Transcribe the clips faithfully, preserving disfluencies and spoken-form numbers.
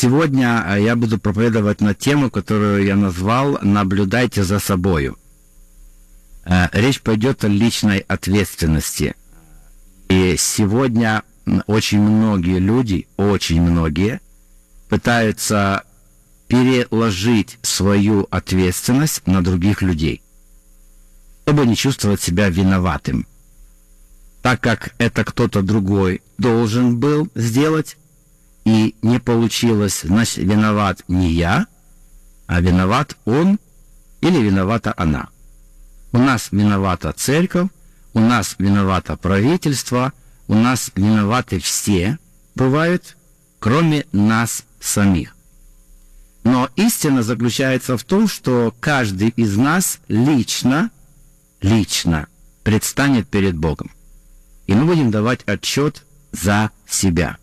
Сегодня я буду проповедовать на тему, которую я назвал «Наблюдайте за собою». Речь пойдет о личной ответственности. И сегодня очень многие люди, очень многие, пытаются переложить свою ответственность на других людей, чтобы не чувствовать себя виноватым. Так как это кто-то другой должен был сделать, и не получилось, значит, виноват не я, а виноват он или виновата она. У нас виновата церковь, у нас виновато правительство, у нас виноваты все, бывают, кроме нас самих. Но истина заключается в том, что каждый из нас лично, лично предстанет перед Богом. И мы будем давать отчет за себя.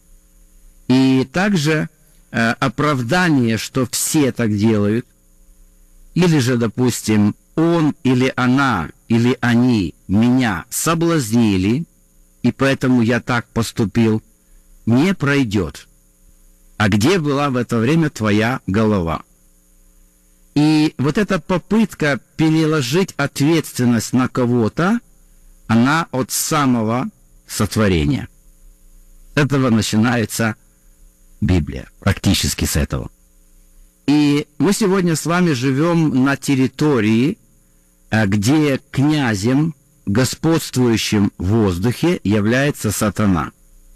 И также э, оправдание, что все так делают, или же, допустим, он или она, или они меня соблазнили, и поэтому я так поступил, не пройдет. А где была в это время твоя голова? И вот эта попытка переложить ответственность на кого-то, она от самого сотворения. С этого начинается Библия, практически с этого. И мы сегодня с вами живем на территории, где князем, господствующим в воздухе, является сатана.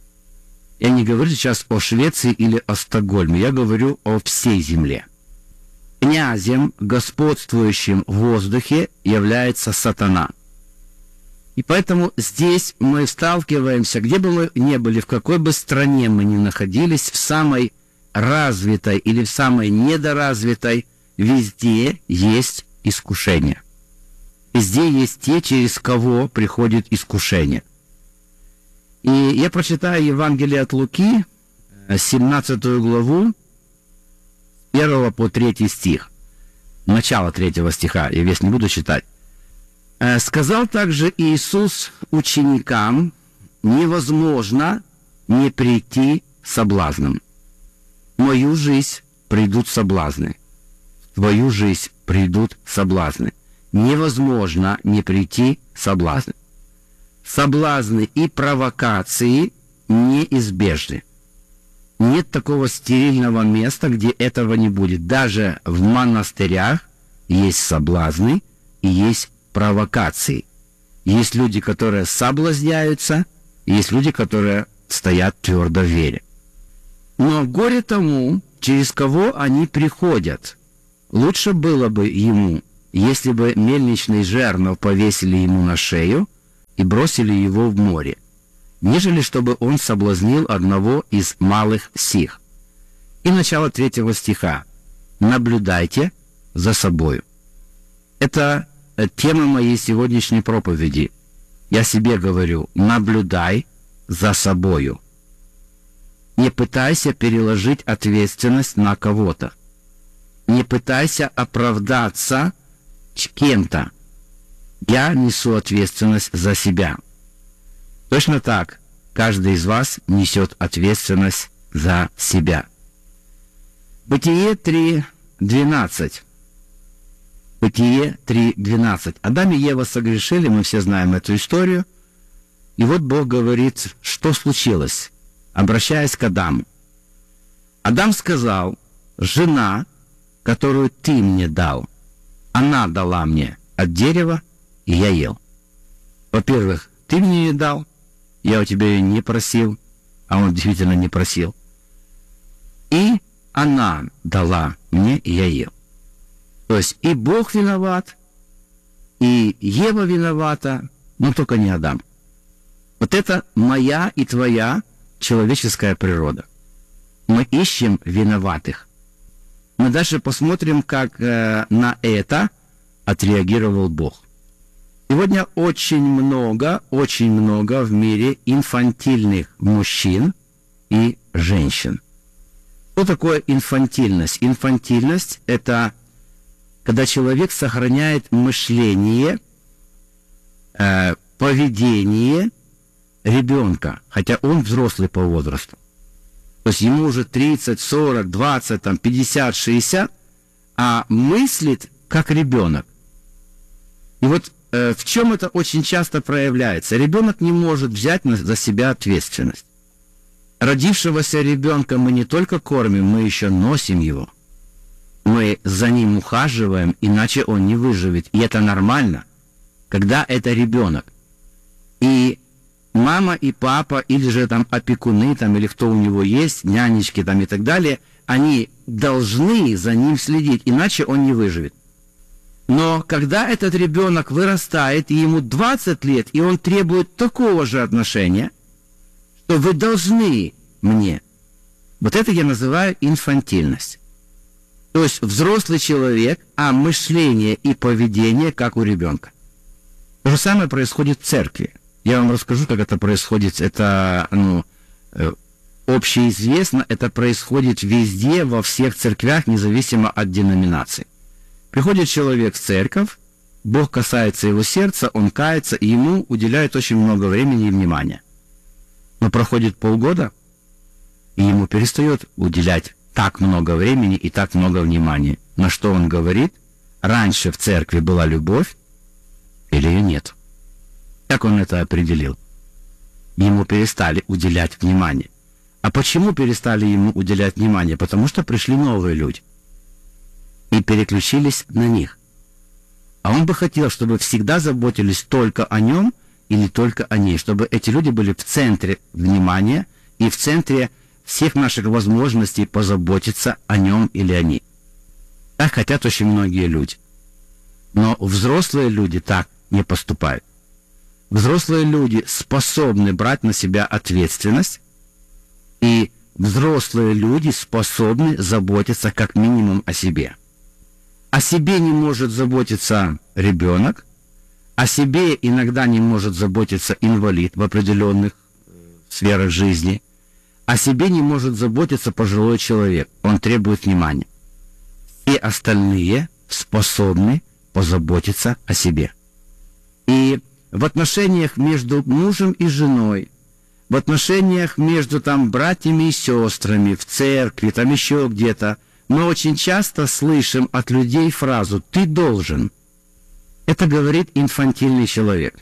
Я не говорю сейчас о Швеции или о Стокгольме, я говорю о всей земле. Князем, господствующим в воздухе, является сатана. И поэтому здесь мы сталкиваемся, где бы мы ни были, в какой бы стране мы ни находились, в самой развитой или в самой недоразвитой, везде есть искушение. Везде есть те, через кого приходит искушение. И я прочитаю Евангелие от Луки, семнадцатую главу, с первого по третий стих. Начало третьего стиха, я весь не буду читать. «Сказал также Иисус ученикам: невозможно не прийти соблазном. В мою жизнь придут соблазны. В твою жизнь придут соблазны. Невозможно не прийти соблазны. Соблазны и провокации неизбежны. Нет такого стерильного места, где этого не будет. Даже в монастырях есть соблазны и есть провокации. Есть люди, которые соблазняются, и есть люди, которые стоят твердо в вере. Но горе тому, через кого они приходят. Лучше было бы ему, если бы мельничный жернов повесили ему на шею и бросили его в море, нежели чтобы он соблазнил одного из малых сих». И начало третьего стиха. «Наблюдайте за собою». Это тема моей сегодняшней проповеди. Я себе говорю: наблюдай за собою. Не пытайся переложить ответственность на кого-то. Не пытайся оправдаться кем-то. Я несу ответственность за себя. Точно так каждый из вас несет ответственность за себя. Бытие три двенадцать. Бытие три двенадцать. Адам и Ева согрешили, мы все знаем эту историю. И вот Бог говорит, что случилось, обращаясь к Адаму. Адам сказал: жена, которую ты мне дал, она дала мне от дерева, и я ел. Во-первых, ты мне ее дал, я у тебя ее не просил, а он действительно не просил. И она дала мне, и я ел. То есть и Бог виноват, и Ева виновата, но только не Адам. Вот это моя и твоя человеческая природа. Мы ищем виноватых. Мы даже посмотрим, как э, на это отреагировал Бог. Сегодня очень много, очень много в мире инфантильных мужчин и женщин. Что такое инфантильность? Инфантильность – это когда человек сохраняет мышление, э, поведение ребенка, хотя он взрослый по возрасту. То есть ему уже тридцать, сорок, двадцать, там, пятьдесят, шестьдесят, а мыслит как ребенок. И вот э, в чем это очень часто проявляется? Ребенок не может взять на, за себя ответственность. Родившегося ребенка мы не только кормим, мы еще носим его. Мы за ним ухаживаем, иначе он не выживет. И это нормально, когда это ребенок. И мама и папа, или же там опекуны, там, или кто у него есть, нянечки там и так далее, они должны за ним следить, иначе он не выживет. Но когда этот ребенок вырастает, и ему двадцать лет, и он требует такого же отношения, что вы должны мне, вот это я называю инфантильность. То есть взрослый человек, а мышление и поведение как у ребенка. То же самое происходит в церкви. Я вам расскажу, как это происходит. Это, ну, общеизвестно, это происходит везде, во всех церквях, независимо от деноминации. Приходит человек в церковь, Бог касается его сердца, он кается, и ему уделяют очень много времени и внимания. Но проходит полгода, и ему перестает уделять так много времени и так много внимания. На что он говорит? Раньше в церкви была любовь, или ее нет. Как он это определил? Ему перестали уделять внимание. А почему перестали ему уделять внимание? Потому что пришли новые люди и переключились на них. А он бы хотел, чтобы всегда заботились только о нем или только о ней, чтобы эти люди были в центре внимания и в центре всех наших возможностей позаботиться о нем или о ней. Так хотят очень многие люди. Но взрослые люди так не поступают. Взрослые люди способны брать на себя ответственность, и взрослые люди способны заботиться как минимум о себе. О себе не может заботиться ребенок, о себе иногда не может заботиться инвалид в определенных сферах жизни, о себе не может заботиться пожилой человек, он требует внимания. Все остальные способны позаботиться о себе. И в отношениях между мужем и женой, в отношениях между там братьями и сестрами, в церкви, там еще где-то, мы очень часто слышим от людей фразу «ты должен». Это говорит инфантильный человек.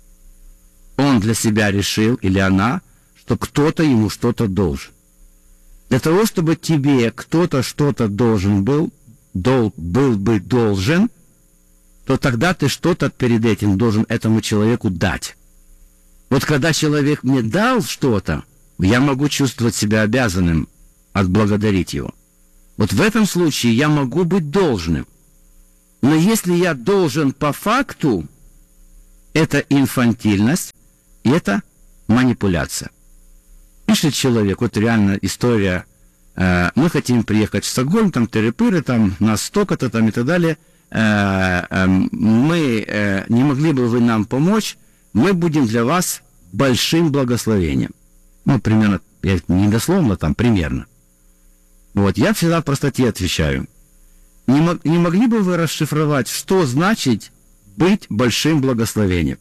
Он для себя решил, или она, что кто-то ему что-то должен. Для того, чтобы тебе кто-то что-то должен был, дол, был бы должен, то тогда ты что-то перед этим должен этому человеку дать. Вот когда человек мне дал что-то, я могу чувствовать себя обязанным отблагодарить его. Вот в этом случае я могу быть должным. Но если я должен по факту, это инфантильность, и это манипуляция. Пишет человек, вот реально история, э, мы хотим приехать в Стокгольм, там тыры-пыры, там нас столько-то, там и так далее, э, э, мы, э, не могли бы вы нам помочь, мы будем для вас большим благословением. Ну, примерно, я не дословно, там, примерно. Вот, я всегда в простоте отвечаю. Не, мог, не могли бы вы расшифровать, что значит быть большим благословением?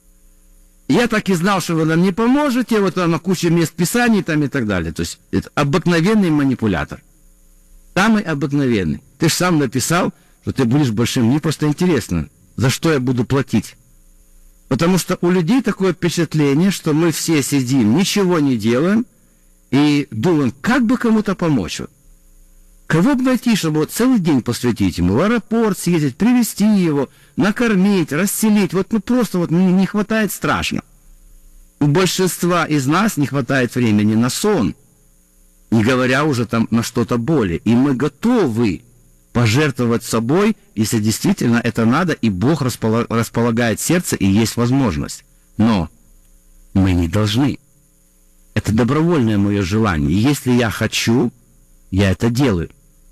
Я так и знал, что вы нам не поможете, вот там на куче мест писаний там и так далее. То есть это обыкновенный манипулятор. Самый обыкновенный. Ты же сам написал, что ты будешь большим. Мне просто интересно, за что я буду платить. Потому что у людей такое впечатление, что мы все сидим, ничего не делаем, и думаем, как бы кому-то помочь. Кого бы найти, чтобы вот целый день посвятить ему, в аэропорт съездить, привезти его, накормить, расселить. Вот ну просто вот не хватает страшно. У большинства из нас не хватает времени на сон, не говоря уже там на что-то более. И мы готовы пожертвовать собой, если действительно это надо, и Бог располагает сердце, и есть возможность. Но мы не должны. Это добровольное мое желание. И если я хочу, я это делаю.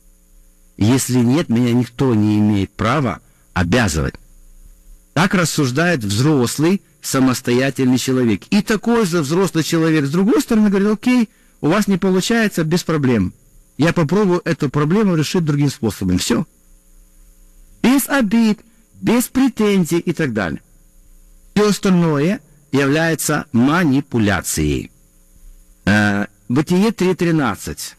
Если нет, меня никто не имеет права обязывать. Так рассуждает взрослый, самостоятельный человек. И такой же взрослый человек с другой стороны говорит, окей, у вас не получается, без проблем. Я попробую эту проблему решить другим способом. Все. Без обид, без претензий и так далее. Все остальное является манипуляцией. Бытие три тринадцать.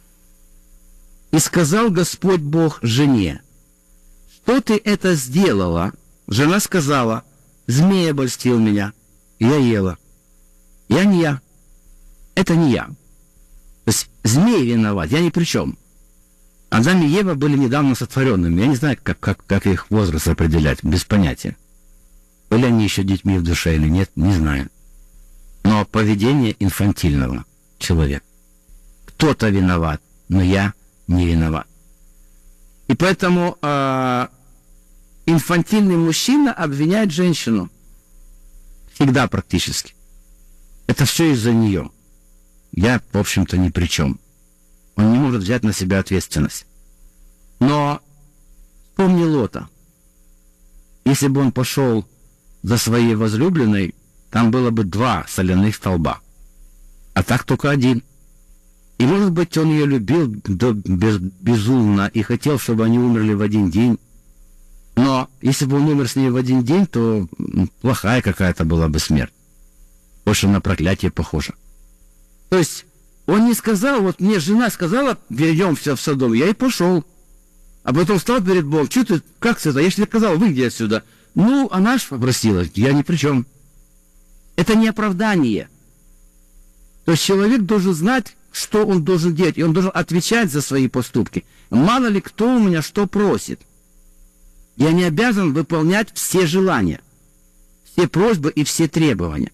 «И сказал Господь Бог жене, что ты это сделала?» Жена сказала, змей обольстил меня, и я ела. Я не я. Это не я. То есть змей виноват, я ни при чем. Адам и Ева были недавно сотворенными. Я не знаю, как, как, как их возраст определять, без понятия. Были они еще детьми в душе или нет, не знаю. Но поведение инфантильного человека. Кто-то виноват, но я не виноват. И поэтому э, инфантильный мужчина обвиняет женщину. Всегда практически. Это все из-за нее. Я, в общем-то, ни при чем. Он не может взять на себя ответственность. Но вспомни Лота. Если бы он пошел за своей возлюбленной, там было бы два соляных столба. А так только один. И, может быть, он ее любил до без, безумно и хотел, чтобы они умерли в один день. Но если бы он умер с ней в один день, то плохая какая-то была бы смерть. Больше на проклятие похоже. То есть он не сказал, вот мне жена сказала, вернемся в Содом, я и пошел. А потом встал перед Богом, что ты, как это, я же тебе сказал, выйди отсюда. Ну, она ж попросила, я ни при чем. Это не оправдание. То есть человек должен знать, что он должен делать, и он должен отвечать за свои поступки. Мало ли кто у меня что просит. Я не обязан выполнять все желания, все просьбы и все требования.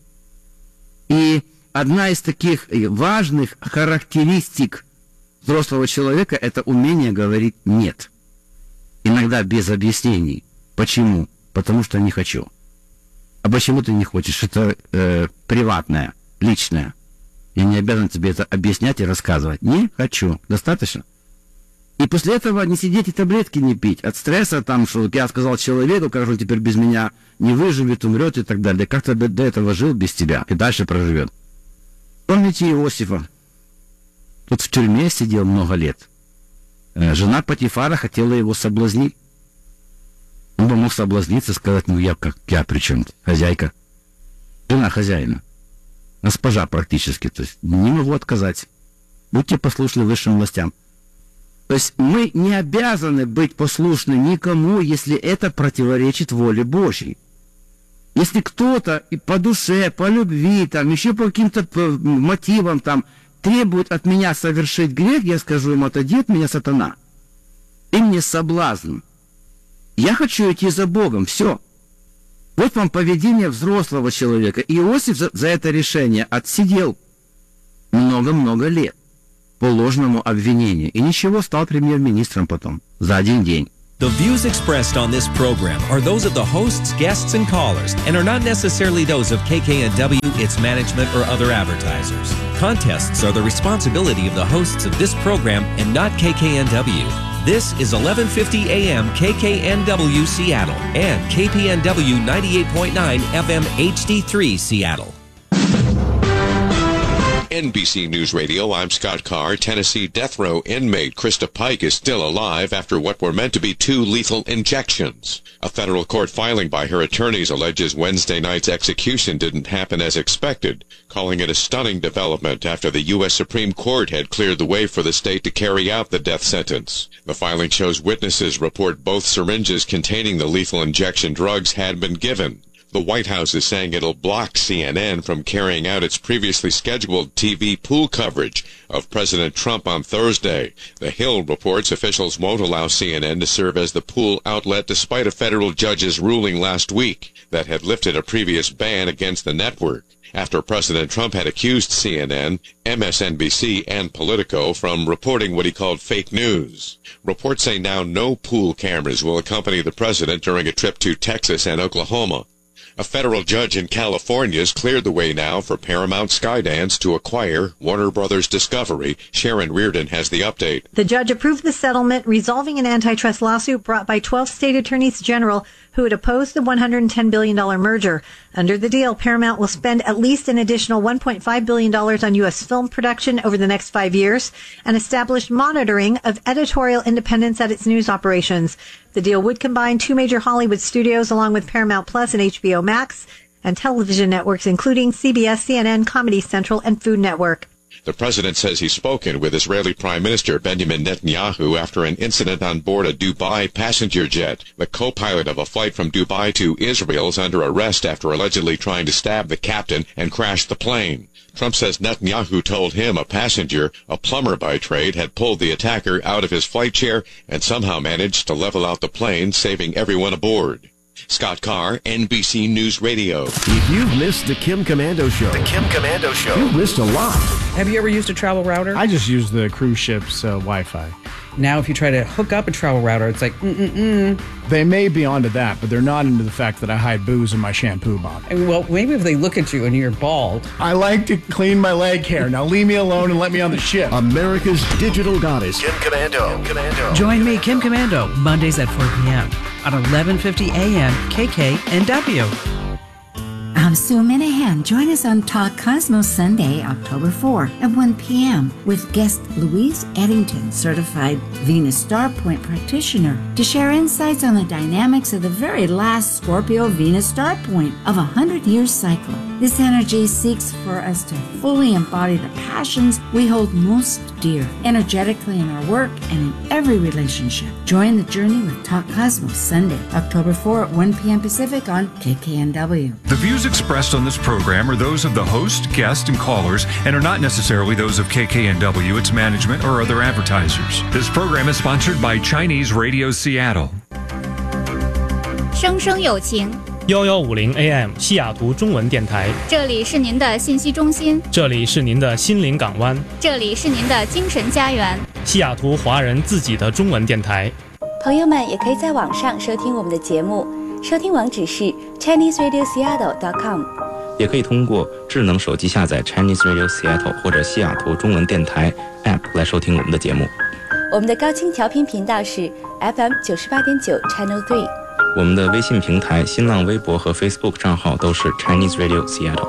И одна из таких важных характеристик взрослого человека – это умение говорить «нет». Иногда без объяснений. Почему? Потому что не хочу. А почему ты не хочешь? Это э, приватное, личное. Я не обязан тебе это объяснять и рассказывать. Не хочу. Достаточно? И после этого не сидеть и таблетки не пить. От стресса, там, что я сказал человеку, как же он теперь без меня не выживет, умрет и так далее. Как-то до, до этого жил без тебя и дальше проживет. Помните Иосифа? Тут в тюрьме сидел много лет. Жена Патифара хотела его соблазнить. Он бы мог соблазниться, сказать, ну я как я, причем хозяйка. Жена хозяина. Госпожа практически. То есть не могу отказать. Будьте послушны высшим властям. То есть мы не обязаны быть послушны никому, если это противоречит воле Божьей. Если кто-то и по душе, по любви, там, еще по каким-то мотивам там, требует от меня совершить грех, я скажу ему, отойди от меня, сатана. Ты мне соблазн. Я хочу идти за Богом, все. Вот вам поведение взрослого человека. И Иосиф за, за это решение отсидел много-много лет по ложному обвинению. И ничего, стал премьер-министром потом, за один день. The views expressed on this program are those of the hosts, guests, and callers, and are not necessarily those of K K N W, its management, or other advertisers. Contests are the responsibility of the hosts of this program and not K K N W. This is eleven fifty A M K K N W Seattle and K P N W ninety-eight point nine F M H D three Seattle. N B C News Radio, I'm Scott Carr. Tennessee death row inmate Krista Pike is still alive after what were meant to be two lethal injections. A federal court filing by her attorneys alleges Wednesday night's execution didn't happen as expected, calling it a stunning development after the U S Supreme Court had cleared the way for the state to carry out the death sentence. The filing shows witnesses report both syringes containing the lethal injection drugs had been given. The White House is saying it'll block C N N from carrying out its previously scheduled T V pool coverage of President Trump on Thursday. The Hill reports officials won't allow C N N to serve as the pool outlet despite a federal judge's ruling last week that had lifted a previous ban against the network. After President Trump had accused C N N, M S N B C, and Politico from reporting what he called fake news. Reports say now no pool cameras will accompany the president during a trip to Texas and Oklahoma. A federal judge in California has cleared the way now for Paramount Skydance to acquire Warner Brothers Discovery. Sharon Reardon has the update. The judge approved the settlement, resolving an antitrust lawsuit brought by twelve state attorneys general who had opposed the one hundred ten billion dollars merger. Under the deal, Paramount will spend at least an additional one point five billion dollars on U S film production over the next five years and establish monitoring of editorial independence at its news operations. The deal would combine two major Hollywood studios along with Paramount Plus and H B O Max and television networks including C B S, C N N, Comedy Central, and Food Network. The president says he's spoken with Israeli Prime Minister Benjamin Netanyahu after an incident on board a Dubai passenger jet. The co-pilot of a flight from Dubai to Israel is under arrest after allegedly trying to stab the captain and crash the plane. Trump says Netanyahu told him a passenger, a plumber by trade, had pulled the attacker out of his flight chair and somehow managed to level out the plane, saving everyone aboard. Scott Carr, N B C News Radio. If you've missed the Kim Komando Show, The Kim Komando Show. you've missed a lot. Have you ever used a travel router? I just use the cruise ship's uh, Wi-Fi. Now, if you try to hook up a travel router, it's like, mm-mm-mm. They may be onto that, but they're not into the fact that I hide booze in my shampoo bottle. I mean, well, maybe if they look at you and you're bald. I like to clean my leg hair. Now leave me alone and let me on the ship. America's digital goddess. Kim Komando. Kim Komando. Join me, Kim Komando, Mondays at four p.m. on eleven fifty a.m. K K N W. I'm Sue Minahan. Join us on Talk Cosmos Sunday, October fourth at one p.m. with guest Louise Eddington, certified Venus Star Point practitioner, to share insights on the dynamics of the very last Scorpio-Venus Star Point of a hundred-year cycle. This energy seeks for us to fully embody the passions we hold most dear, energetically in our work and in every relationship. Join the journey with Talk Cosmos Sunday, October fourth at one p.m. Pacific on K K N W. The views expressed on this program are those of the host, guests, and callers, and are not necessarily those of K K N W, its management, or other advertisers. This program is sponsored by Chinese Radio Seattle. 生生有情幺幺五零 A M 西雅图中文电台， 这里是您的信息中心， 这里是您的心灵港湾， 这里是您的精神家园， 西雅图华人自己的中文电台。 朋友们也可以在网上收听我们的节目，收听网址是 chinese radio seattle dot com， 也可以通过智能手机下载 Chinese Radio Seattle 或者西雅图中文电台 App 来收听我们的节目。 我们的高清调频频道是 F M 九十八点九 Channel three。 我们的微信平台、新浪微博和 Facebook 账号都是 Chinese Radio Seattle。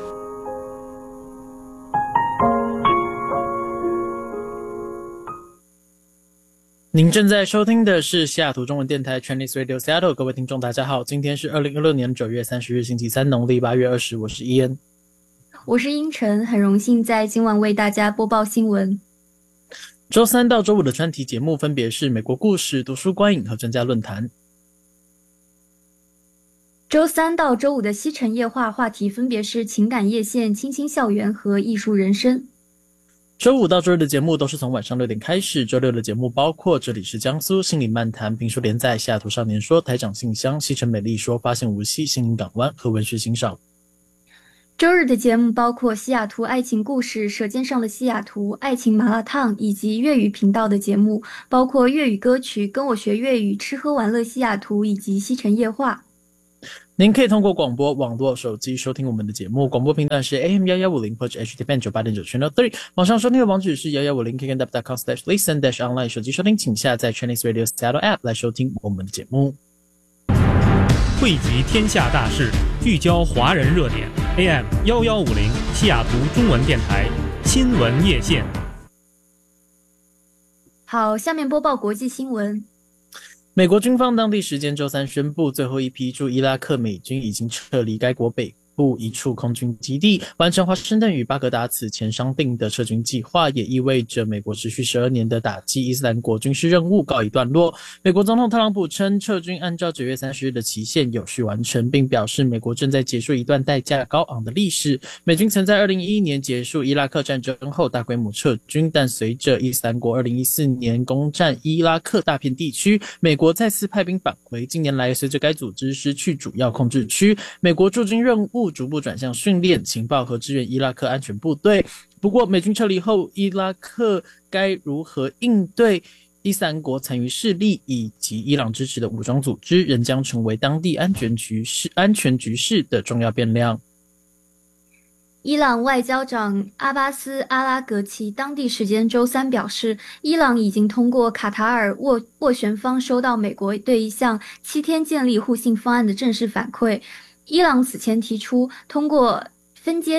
您正在收听的是西雅图中文电台 Chinese Radio Seattle， 各位听众大家好，今天是二零二六年九月三十日星期三，农历八月二十，我是伊恩， 我是英晨，很荣幸在今晚为大家播报新闻。 周三到周五的专题节目分别是美国故事、读书观影和专家论坛。 周三到周五的西城夜话话题分别是情感夜线、清新校园和艺术人生。 周五到周日的节目都是从晚上六点开始，周六的节目包括这里是江苏心理漫谈、评书连载、西雅图少年说、台长信箱、西城美丽说、发现无锡、心灵港湾和文学欣赏。 周日的节目包括西雅图爱情故事、舌尖上的西雅图、爱情麻辣烫以及粤语频道的节目，包括粤语歌曲、跟我学粤语、吃喝玩乐西雅图以及西城夜话。 您可以通过广播、网络、手机收听我们的节目。广播频段是 A M 一一五零 或者 H D Band 九十八点九 Channel three， 网上收听的网址是 一一五零 K K N W dot com slash listen dash online。手机收听请下载 Chinese Radio Seattle App 来收听我们的节目。 汇集天下大事，聚焦华人热点。A M 一一五零西雅图中文电台新闻夜线。 好，下面播报国际新闻。 美国军方当地时间周三宣布，最后一批驻伊拉克美军已经撤离该国北部一处空军基地，完成华盛顿与巴格达此前商定的撤军计划，也意味着美国持续十二年的打击伊斯兰国军事任务告一段落。美国总统特朗普称，撤军按照九月三十日的期限有序完成，并表示美国正在结束一段代价高昂的历史。美军曾在二零一一年结束伊拉克战争后大规模撤军，但随着伊斯兰国二零一四年攻占伊拉克大片地区，美国再次派兵返回。近年来，随着该组织失去主要控制区，美国驻军任务逐步转向训练、情报和支援伊拉克安全部队。不过，美军撤离后，伊拉克该如何应对伊斯兰国残余势力以及伊朗支持的武装组织，仍将成为当地安全局势、安全局势的重要变量。 伊朗外交长阿巴斯·阿拉格齐当地时间周三表示，伊朗已经通过卡塔尔斡斡旋方收到美国对一项七天建立互信方案的正式反馈。伊朗此前提出通过分阶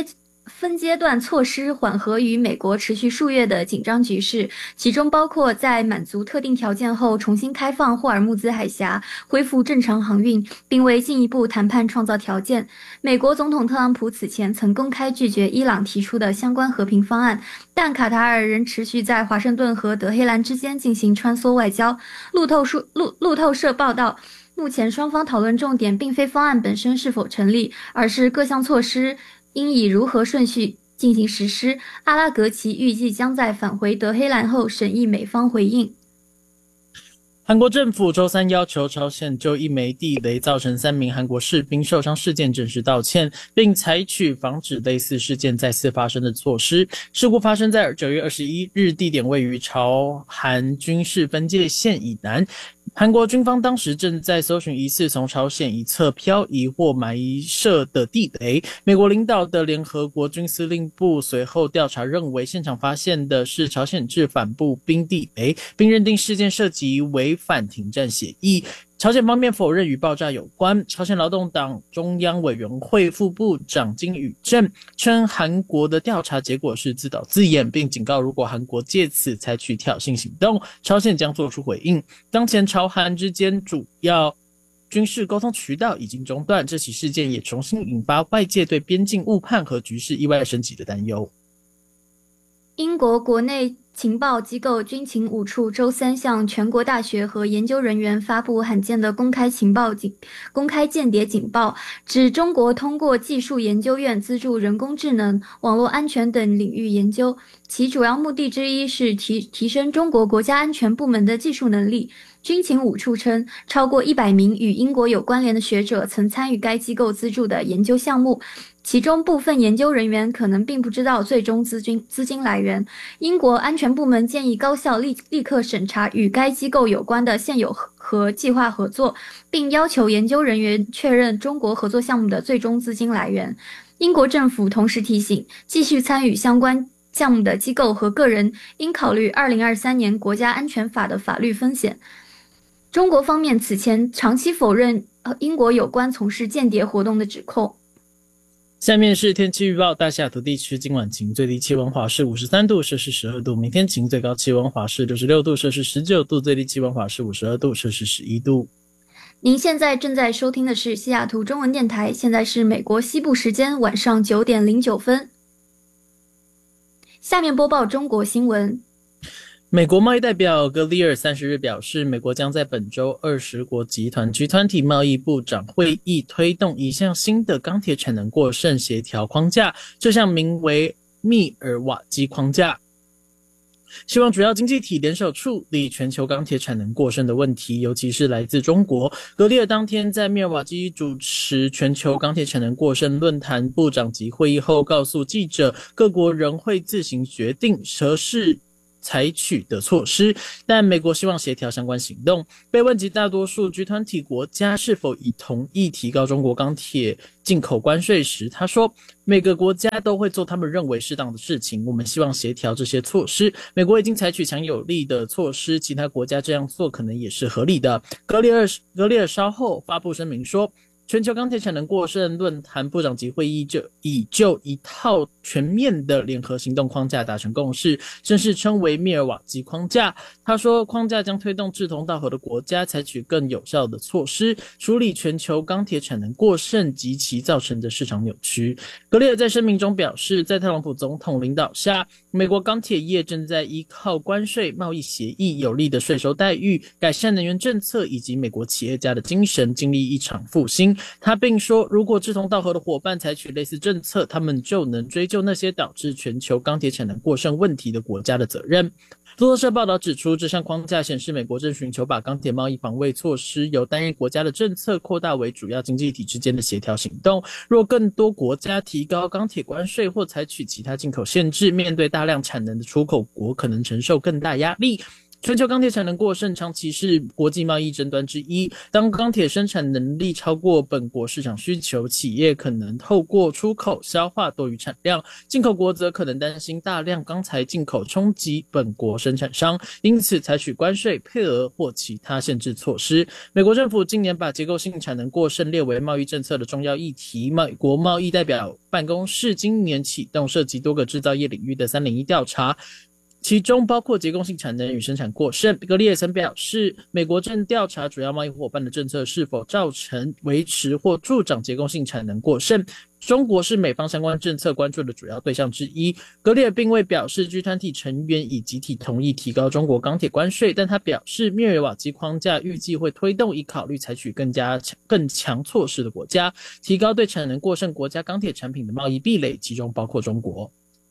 分阶段措施缓和与美国持续数月的紧张局势，其中包括在满足特定条件后重新开放霍尔木兹海峡，恢复正常航运，并为进一步谈判创造条件。美国总统特朗普此前曾公开拒绝伊朗提出的相关和平方案，但卡塔尔仍持续在华盛顿和德黑兰之间进行穿梭外交。路透社路路透社报道，目前双方讨论重点并非方案本身是否成立，而是各项措施应以如何顺序进行实施。阿拉格奇预计将在返回德黑兰后审议美方回应。 韩国政府周三要求朝鲜就一枚地雷造成三名韩国士兵受伤事件正式道歉，并采取防止类似事件再次发生的措施。事故发生在九月二十一日，地点位于朝韩军事分界线以南。韩国军方当时正在搜寻疑似从朝鲜一侧漂移或埋设的地雷。美国领导的联合国军司令部随后调查认为，现场发现的是朝鲜制反步兵地雷，并认定事件涉及违反停战协议。朝鲜方面否认与爆炸有关。朝鲜劳动党中央委员会副部长金宇镇称，韩国的调查结果是自导自演，并警告如果韩国借此采取挑衅行动，朝鲜将做出回应。当前朝韩之间主要军事沟通渠道已经中断，这起事件也重新引发外界对边境误判和局势意外升级的担忧。 英国国内情报机构军情五处周三向全国大学和研究人员发布罕见的公开情报警公开间谍警报，指中国通过技术研究院资助人工智能、网络安全等领域研究，其主要目的之一是提提升中国国家安全部门的技术能力。军情五处称，超过一百名与英国有关联的学者曾参与该机构资助的研究项目，其中部分研究人员可能并不知道最终资金资金来源。英国安全部门建议高校立立刻审查与该机构有关的现有和计划合作，并要求研究人员确认中国合作项目的最终资金来源。英国政府同时提醒，继续参与相关项目的机构和个人应考虑二零二三年国家安全法的法律风险。中国方面此前长期否认英国有关从事间谍活动的指控。 下面是天气预报，大西雅图地区今晚晴，最低气温华氏五十三度，摄氏十二度；明天晴，最高气温华氏六十六度，摄氏十九度，最低气温华氏五十二度，摄氏十一度。 您现在正在收听的是西雅图中文电台，现在是美国西部时间晚上九点零九分。下面播报中国新闻。 美国贸易代表格里尔三十日表示，美国将在本周二十国集团 G 二十 贸易部长会议推动一项新的钢铁产能过剩协调框架，这项名为密尔瓦基框架，希望主要经济体联手处理全球钢铁产能过剩的问题，尤其是来自中国。格里尔当天在密尔瓦基主持全球钢铁产能过剩论坛部长级会议后告诉记者，各国仍会自行决定何时采取的措施，但美国希望协调相关行动。被问及大多数 G 二十 国家是否已同意提高中国钢铁进口关税时，他说，每个国家都会做他们认为适当的事情，我们希望协调这些措施。美国已经采取强有力的措施，其他国家这样做可能也是合理的。格里尔格里尔稍后发布声明说，全球钢铁产能过剩论坛部长级会议就已就一套全面的联合行动框架达成共识，正式称为密尔瓦基框架。他说，框架将推动志同道合的国家采取更有效的措施，处理全球钢铁产能过剩及其造成的市场扭曲。格里尔在声明中表示，在特朗普总统领导下，美国钢铁业正在依靠关税、贸易协议、有利的税收待遇、改善能源政策以及美国企业家的精神，经历一场复兴。他并说，如果志同道合的伙伴采取类似政策，他们就能追究那些导致全球钢铁产能过剩问题的国家的责任。路透社报道指出，这项框架显示美国正寻求把钢铁贸易防卫措施由单一国家的政策扩大为主要经济体之间的协调行动。若更多国家提高钢铁关税或采取其他进口限制，面对大量产能的出口国可能承受更大压力。 全球钢铁产能过剩长期是国际贸易争端之一。当钢铁生产能力超过本国市场需求，企业可能透过出口消化多余产量，进口国则可能担心大量钢材进口冲击本国生产商，因此采取关税、配额或其他限制措施。美国政府近年把结构性产能过剩列为贸易政策的重要议题。美国贸易代表办公室今年启动涉及多个制造业领域的三零一调查，其中包括结构性产能与生产过剩。格里也曾表示，美国正调查主要贸易伙伴的政策是否造成维持或助长结构性产能过剩。中国是美方相关政策关注的主要对象之一。格里也并未表示 G 二十 成员已集体同意提高中国钢铁关税，但他表示密尔瓦基框架预计会推动已考虑采取更加更强措施的国家，提高对产能过剩国家钢铁产品的贸易壁垒，其中包括中国。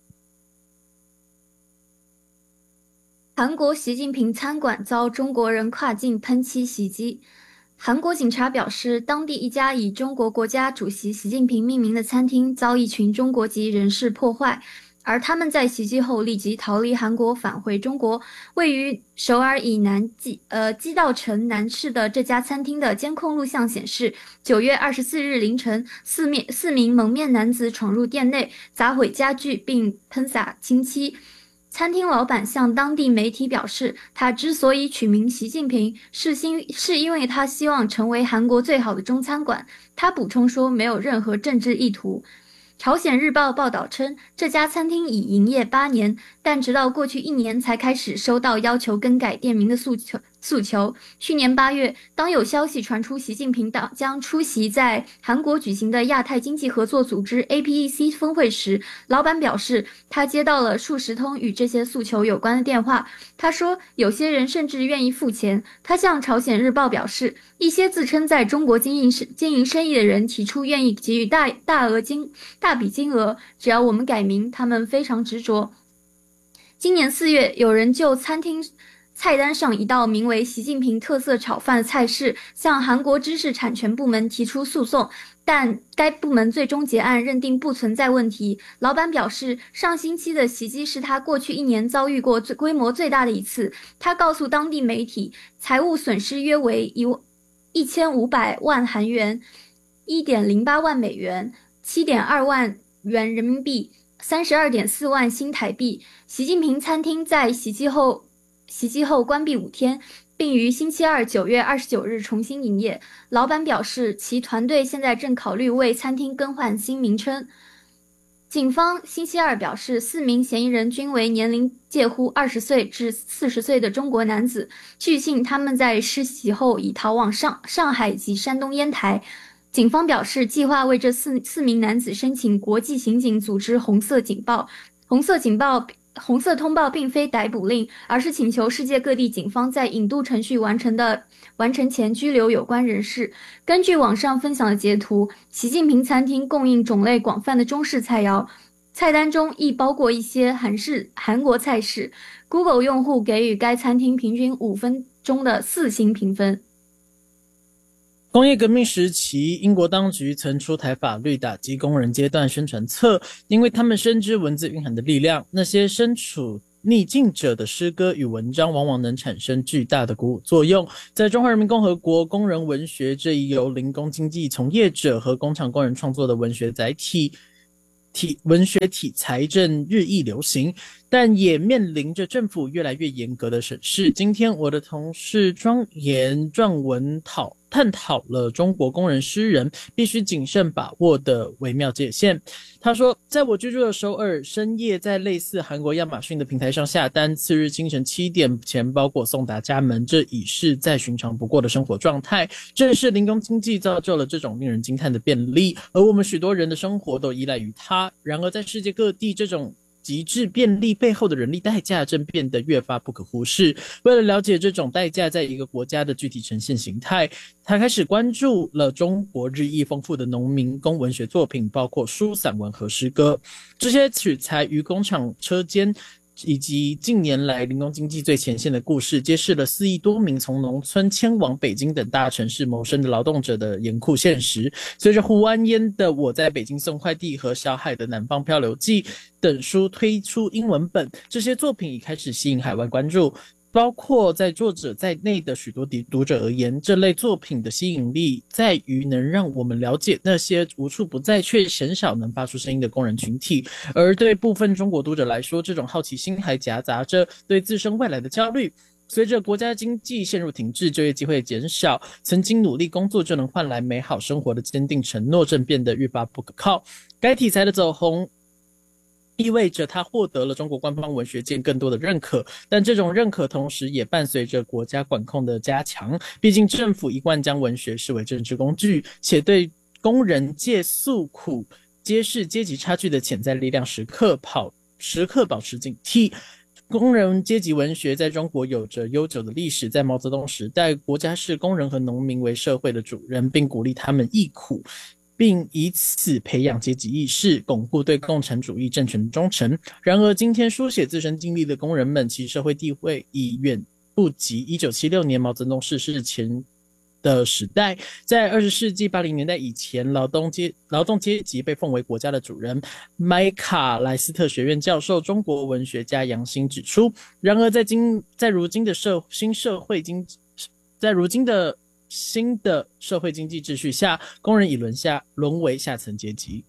韩国习近平餐馆遭中国人跨境喷漆袭击。韩国警察表示，当地一家以中国国家主席习近平命名的餐厅遭一群中国籍人士破坏，而他们在袭击后立即逃离韩国返回中国。位于首尔以南基呃基道城南市的这家餐厅的监控录像显示，九月二十四日凌晨，四名四名蒙面男子闯入店内，砸毁家具并喷洒清漆。餐厅老板向当地媒体表示，他之所以取名习近平，是因是因为他希望成为韩国最好的中餐馆。他补充说，没有任何政治意图。朝鲜日报报道称，这家餐厅已营业八年，但直到过去一年才开始收到要求更改店名的诉求。诉求。去年八月，当有消息传出习近平将出席在韩国举行的亚太经济合作组织 A P E C 峰会时，老板表示，他接到了数十通与这些诉求有关的电话。他说，有些人甚至愿意付钱。他向朝鲜日报表示，一些自称在中国经营经营生意的人提出愿意给予大大额金大笔金额，只要我们改名，他们非常执着。今年四月，有人就餐厅菜单上一道名为习近平特色炒饭的菜式向韩国知识产权部门提出诉讼，但该部门最终结案，认定不存在问题。老板表示，上星期的袭击是他过去一年遭遇过最规模最大的一次。他告诉当地媒体，财务损失约为一千五百万韩元 一点零八万美元 七点二万元人民币 三十二点四万新台币。习近平餐厅在袭击后袭击后关闭五天，并于星期二九月二十九日重新营业。老板表示，其团队现在正考虑为餐厅更换新名称。警方星期二表示，四名嫌疑人均为年龄介乎二十岁至四十岁的中国男子，据信他们在施袭后已逃往上上海及山东烟台。警方表示，计划为这四四名男子申请国际刑警组织红色警报。红色警报红色通报并非逮捕令，而是请求世界各地警方在引渡程序完成的完成前拘留有关人士。根据网上分享的截图，习近平餐厅供应种类广泛的中式菜肴，菜单中亦包括一些韩式韩国菜式。Google 用户给予该餐厅平均五分钟的四星评分。 工业革命时期，英国当局曾出台法律打击工人阶段宣传册，因为他们深知文字蕴含的力量。那些身处逆境者的诗歌与文章往往能产生巨大的鼓舞作用。在中华人民共和国，工人文学这一由零工经济从业者和工厂工人创作的文学载体体文学题材正日益流行，但也面临着政府越来越严格的审视。今天我的同事庄严撰文讨探讨了中国工人诗人必须谨慎把握的微妙界限。他说，在我居住的首尔，深夜在类似韩国亚马逊的平台上下单，次日清晨七点前包裹送达家门，这已是再寻常不过的生活状态。正是零工经济造就了这种令人惊叹的便利，而我们许多人的生活都依赖于它。然而在世界各地，这种极致便利背后的人力代价正变得越发不可忽视。为了了解这种代价在一个国家的具体呈现形态，他开始关注了中国日益丰富的农民工文学作品，包括书、散文和诗歌。这些取材于工厂车间以及近年来零工经济最前线的故事，揭示了四亿多名从农村迁往北京等大城市谋生的劳动者的严酷现实。随着胡安烟的《我在北京送快递》和小海的《南方漂流记》等书推出英文本，这些作品已开始吸引海外关注。 包括在作者在内的许多读者而言，这类作品的吸引力在于能让我们了解那些无处不在却鲜少能发出声音的工人群体，而对部分中国读者来说，这种好奇心还夹杂着对自身未来的焦虑。随着国家经济陷入停滞，就业机会减少，曾经努力工作就能换来美好生活的坚定承诺正变得愈发不可靠。该题材的走红意味着他获得了中国官方文学界更多的认可，但这种认可同时也伴随着国家管控的加强，毕竟政府一贯将文学视为政治工具，且对工人界诉苦揭示阶级差距的潜在力量时刻跑时刻保持警惕。工人阶级文学在中国有着悠久的历史，在毛泽东时代，国家视工人和农民为社会的主人，并鼓励他们忆苦，并以此培养阶级意识，巩固对共产主义政权的忠诚。然而今天书写自身经历的工人们，其社会地位已远不及一九七六年毛泽东逝世前的时代。在二十世纪八零年代以前，劳动阶劳动阶级被奉为国家的主人。麦卡莱斯特学院教授、中国文学家杨欣指出，然而在今在如今的社新社会经在如今的新的社会经济秩序下，工人已沦下沦为下层阶级。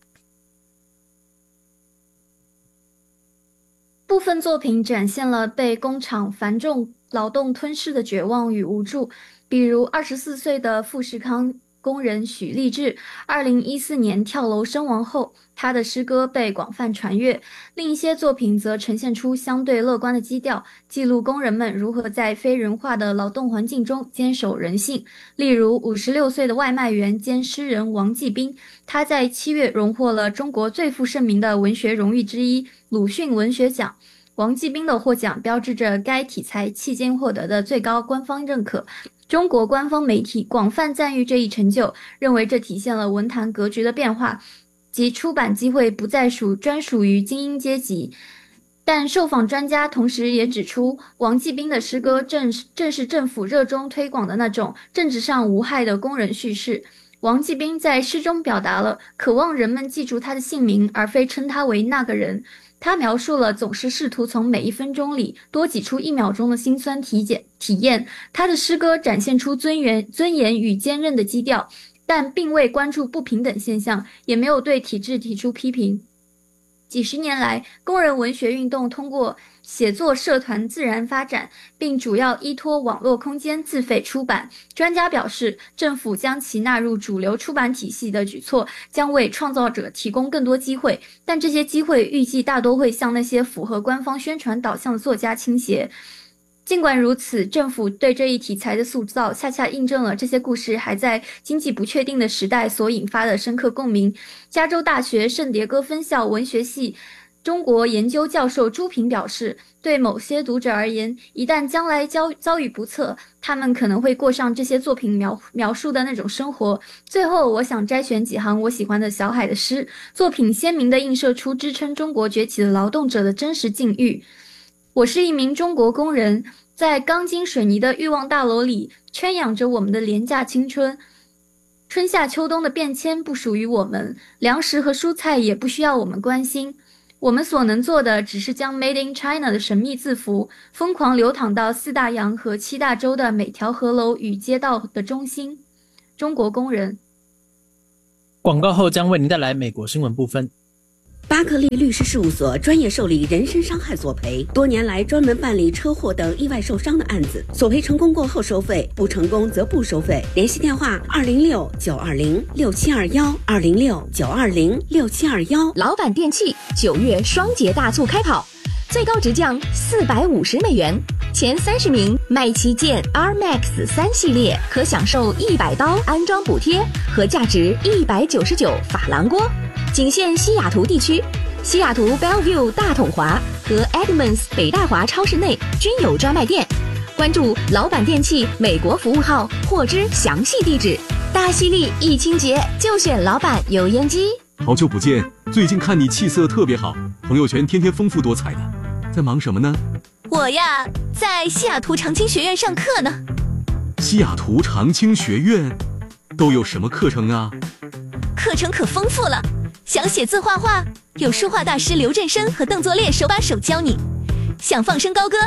部分作品展现了被工厂繁重劳动吞噬的绝望与无助，比如二十四岁的富士康工人许立志，二零一四年跳楼身亡后，他的诗歌被广泛传阅。另一些作品则呈现出相对乐观的基调，记录工人们如何在非人化的劳动环境中坚守人性。例如五十六岁的外卖员兼诗人王继斌，他在七月荣获了中国最负盛名的文学荣誉之一鲁迅文学奖。王继斌的获奖标志着该题材迄今获得的最高官方认可。中国官方媒体广泛赞誉这一成就，认为这体现了文坛格局的变化，即出版机会不再属专属于精英阶级。但受访专家同时也指出，王继斌的诗歌正正是政府热衷推广的那种政治上无害的工人叙事。王继斌在诗中表达了渴望人们记住他的姓名，而非称他为那个人。他描述了总是试图从每一分钟里多挤出一秒钟的辛酸体检体验。他的诗歌展现出尊严、尊严与坚韧的基调，但并未关注不平等现象，也没有对体制提出批评。几十年来，工人文学运动通过写作社团自然发展，并主要依托网络空间自费出版。专家表示，政府将其纳入主流出版体系的举措，将为创造者提供更多机会，但这些机会预计大多会向那些符合官方宣传导向的作家倾斜。尽管如此，政府对这一题材的塑造恰恰印证了这些故事还在经济不确定的时代所引发的深刻共鸣。加州大学圣迭戈分校文学系中国研究教授朱平表示，对某些读者而言，一旦将来遭遭遇不测，他们可能会过上这些作品描描述的那种生活。最后，我想摘选几行我喜欢的小海的诗，作品鲜明地映射出支撑中国崛起的劳动者的真实境遇。我是一名中国工人，在钢筋水泥的欲望大楼里圈养着我们的廉价青春。春夏秋冬的变迁不属于我们，粮食和蔬菜也不需要我们关心。我们所能做的只是将 Made in China 的神秘字符疯狂流淌到四大洋和七大洲的每条河流与街道的中心。中国工人。 广告后将为您带来美国新闻部分。 巴克利律师事务所专业受理人身伤害索赔，多年来专门办理车祸等意外受伤的案子，索赔成功过后收费，不成功则不收费。联系电话二零六九二零六七二幺二零六九二零六七二幺。 老板电器九月双节大促开跑，最高直降四百五十美元，前三十名买旗舰 R Max 三系列可享受一百刀安装补贴和价值一百九十九珐琅锅。仅限西雅图地区，西雅图 Bellevue 大统华和 Edmonds 北大华超市内均有专卖店。关注老板电器美国服务号获知详细地址。大犀利一清洁就选老板油烟机。 好久不见，最近看你气色特别好，朋友圈天天丰富多彩的，在忙什么呢？ 我呀，在西雅图长青学院上课呢。 西雅图长青学院都有什么课程啊？ 课程可丰富了。想写字画画，有书画大师刘振生和邓作烈手把手教你；想放声高歌，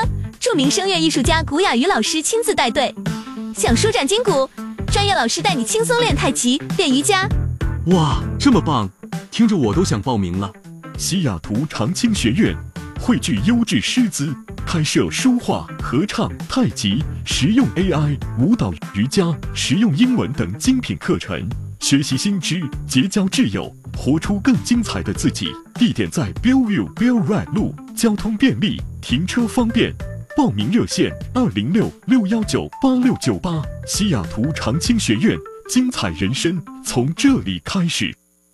著名声乐艺术家古雅瑜老师亲自带队。想舒展筋骨，专业老师带你轻松练太极、练瑜伽。 哇，这么棒，听着我都想报名了。 西雅图长青学院汇聚优质师资，开设书画、合唱、太极、实用 A I、舞蹈、瑜伽、实用英文等精品课程，学习新知，结交挚友，活出更精彩的自己。地点在 Bellevue Bell Ride 路，交通便利，停车方便。报名热线二零六六幺九八六九八。西雅图长青学院，精彩人生从这里开始。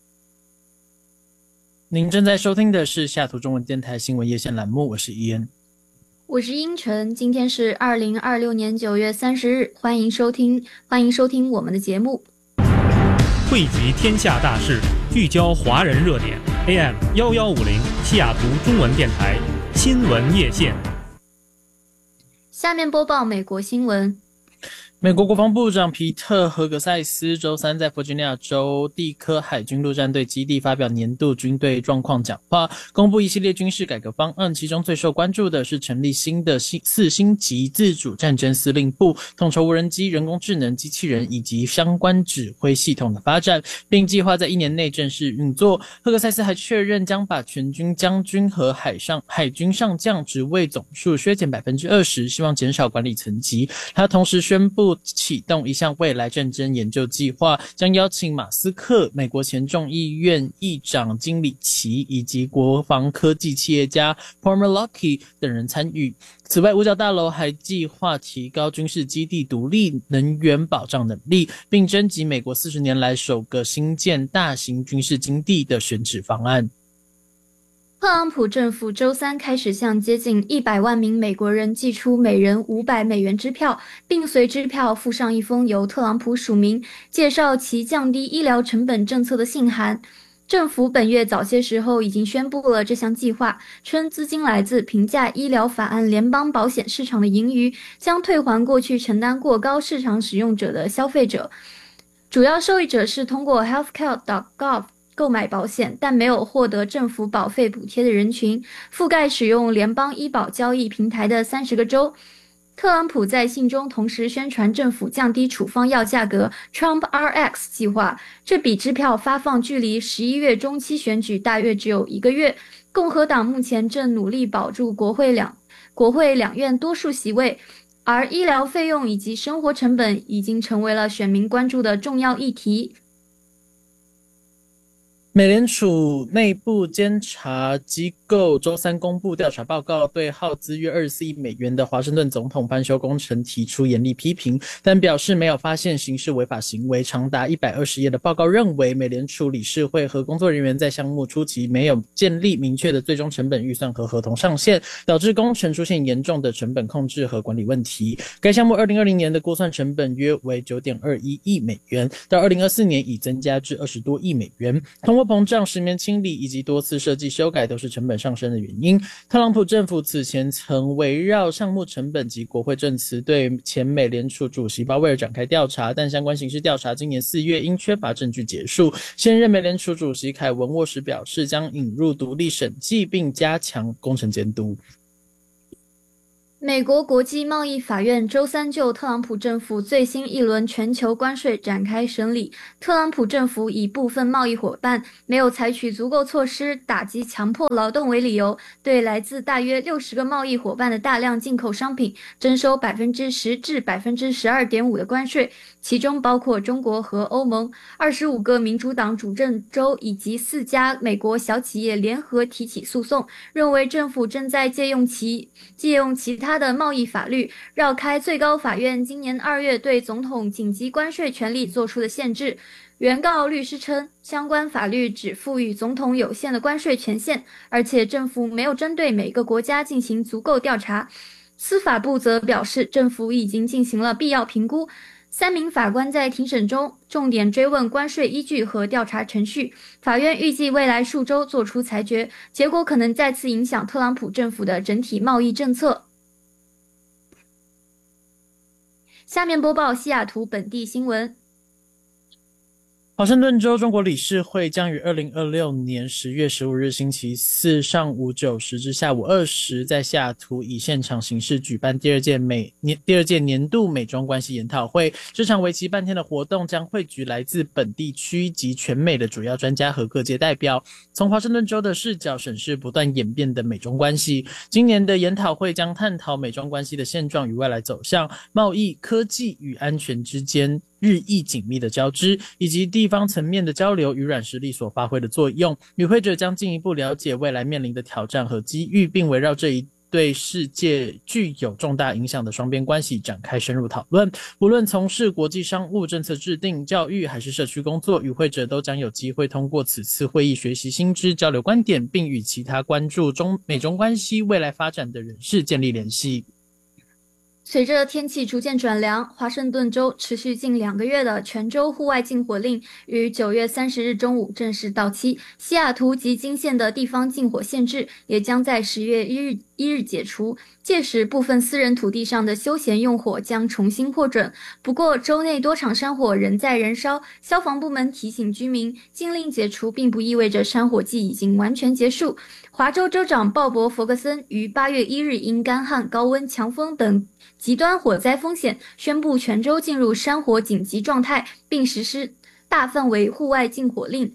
您正在收听的是西雅图中文电台新闻夜线栏目，我是伊恩， 我是英晨。今天是二零二六年九月三十日，欢迎收听，欢迎收听我们的节目。 汇集天下大事，聚焦华人热点。A M 一一五零西雅图中文电台新闻夜线。 下面播报美国新闻。 美国国防部长皮特·荷格塞斯周三在弗吉尼亚州蒂科海军陆战队基地发表年度军队状况讲话，公布一系列军事改革方案，其中最受关注的是成立新的四星级自主战争司令部，统筹无人机、人工智能、机器人以及相关指挥系统的发展，并计划在一年内正式运作。荷格塞斯还确认将把全军将军和海上海军上将职位总数削减 百分之二十， 希望减少管理层级。他同时宣布启动一项未来战争研究计划，将邀请马斯克、美国前众议院议长金里奇以及国防科技企业家 Palmer Luckey 等人参与。此外，五角大楼还计划提高军事基地独立能源保障能力，并征集美国四十年来首个新建大型军事基地的选址方案。 特朗普政府周三开始向接近一百万名美国人寄出每人五百美元支票，并随支票附上一封由特朗普署名介绍其降低医疗成本政策的信函。政府本月早些时候已经宣布了这项计划，称资金来自平价医疗法案联邦保险市场的盈余，将退还过去承担过高市场使用者的消费者。主要受益者是通过 healthcare dot gov购买保险但没有获得政府保费补贴的人群，覆盖使用联邦医保交易平台的三十个州。特朗普在信中同时宣传政府降低处方药价格 Trump R X 计划，这笔支票发放距离十一月中期选举大约只有一个月。共和党目前正努力保住国会两国会两院多数席位，而医疗费用以及生活成本已经成为了选民关注的重要议题。 美联储内部监察机构周三公布调查报告，对耗资约二十四亿美元的华盛顿总统翻修工程提出严厉批评，但表示没有发现刑事违法行为。长达一百二十页的报告认为，美联储理事会和工作人员在项目初期没有建立明确的最终成本预算和合同上限，导致工程出现严重的成本控制和管理问题。该项目二零二零年的估算成本约为 九点二一亿美元，到二零二四年已增加至二十多亿美元。通货膨胀、石棉清理以及多次设计修改都是成本上升的原因。特朗普政府此前曾围绕项目成本及国会证词对前美联储主席鲍威尔展开调查，但相关刑事调查今年四月因缺乏证据结束。现任美联储主席凯文沃什表示，将引入独立审计并加强工程监督。 美国国际贸易法院周三就特朗普政府最新一轮全球关税展开审理。特朗普政府以部分贸易伙伴没有采取足够措施打击强迫劳动为理由，对来自大约六十个贸易伙伴的大量进口商品征收 百分之十 至 百分之十二点五 的关税，其中包括中国和欧盟。二十五个民主党主政州以及四家美国小企业联合提起诉讼，认为政府正在借用其借用其他的贸易法律，绕开最高法院今年二月对总统紧急关税权力做出的限制。原告律师称，相关法律只赋予总统有限的关税权限，而且政府没有针对每个国家进行足够调查。司法部则表示，政府已经进行了必要评估。三名法官在庭审中重点追问关税依据和调查程序。法院预计未来数周做出裁决，结果可能再次影响特朗普政府的整体贸易政策。下面播报西雅图本地新闻。 华盛顿州中国理事会将于二零二六年十月十五日星期四上午九时至下午二时，在西雅图以现场形式举办第二届美年第二届年度美中关系研讨会。这场为期半天的活动将汇聚来自本地区及全美的主要专家和各界代表，从华盛顿州的视角审视不断演变的美中关系。今年的研讨会将探讨美中关系的现状与未来走向，贸易、科技与安全之间日益紧密的交织，以及地方层面的交流与软实力所发挥的作用。与会者将进一步了解未来面临的挑战和机遇，并围绕这一对世界具有重大影响的双边关系展开深入讨论。无论从事国际商务、政策制定、教育还是社区工作，与会者都将有机会通过此次会议学习新知、交流观点，并与其他关注中美中关系未来发展的人士建立联系。 随着天气逐渐转凉，华盛顿州持续近两个月的全州户外禁火令于九月三十日中午正式到期。西雅图及金县的地方禁火限制也将在十月一日一日解除，届时部分私人土地上的休闲用火将重新获准。不过，州内多场山火仍在燃烧，消防部门提醒居民，禁令解除并不意味着山火季已经完全结束。华州州长鲍勃·弗格森于八月一日因干旱、高温、强风等极端火灾风险，宣布全州进入山火紧急状态，并实施大范围户外禁火令。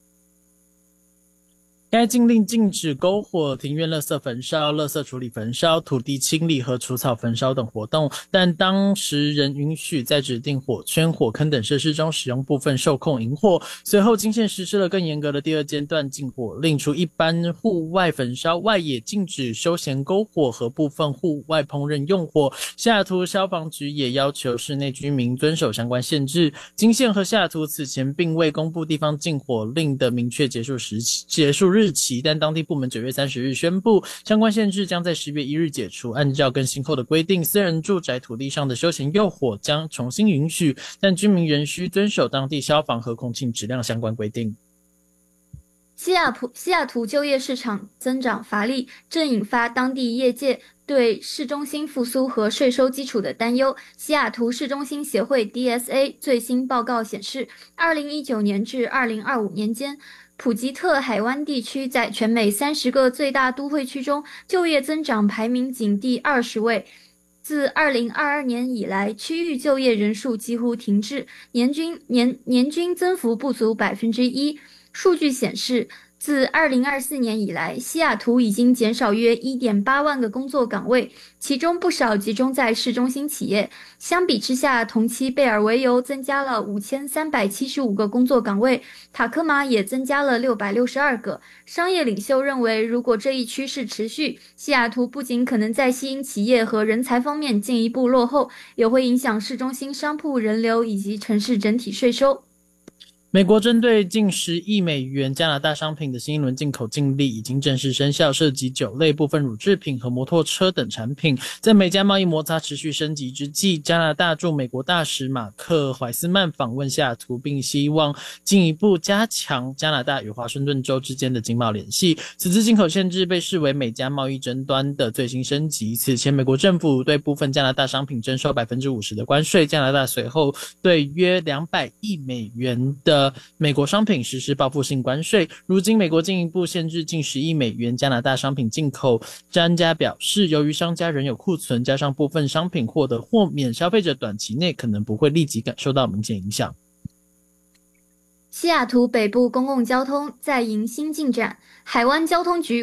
该禁令禁止篝火、庭院垃圾焚烧、垃圾处理焚烧、土地清理和除草焚烧等活动，但当时仍允许在指定火圈、火坑等设施中使用部分受控引火。随后，金县实施了更严格的第二阶段禁火令，除一般户外焚烧外，也禁止休闲篝火和部分户外烹饪用火。西雅图消防局也要求室内居民遵守相关限制。金县和西雅图此前并未公布地方禁火令的明确结束时期结束日期，但当地部门九月三十日宣布，相关限制将在十月一日解除。按照更新后的规定，私人住宅土地上的休闲用火将重新允许，但居民仍需遵守当地消防和空气质量相关规定。 西雅图西雅图就业市场增长乏力，正引发当地业界对市中心复苏和税收基础的担忧。西雅图市中心协会 D S A 最新报告显示，二零一九年至二零二五年间，普吉特海湾地区在全美三十个最大都会区中就业增长排名仅第二十位。自二零二二年以来，区域就业人数几乎停滞，年均年年均增幅不足百分之一。数据显示，自二零二四年以来，西雅图已经减少约 一点八万个工作岗位，其中不少集中在市中心企业。相比之下，同期贝尔维尤增加了五千三百七十五个工作岗位，塔科马也增加了六百六十二个。商业领袖认为，如果这一趋势持续，西雅图不仅可能在吸引企业和人才方面进一步落后，也会影响市中心商铺人流以及城市整体税收。 美国针对近十亿美元加拿大商品的新一轮进口禁令已经正式生效，涉及酒类、部分乳制品和摩托车等产品。在美加贸易摩擦持续升级之际，加拿大驻美国大使马克·怀斯曼访问西雅图，并希望进一步加强加拿大与华盛顿州之间的经贸联系。此次进口限制被视为美加贸易争端的最新升级。此前，美国政府对部分加拿大商品征收 百分之五十 的关税，加拿大随后对约两百亿美元的美国商品实施报复性关税。如今美国进一步限制近十亿美元加拿大商品进口，专家表示，由于商家仍有库存，加上部分商品获得豁免，消费者短期内可能不会立即感受到明显影响。 西雅图北部公共交通在迎新进展，海湾交通局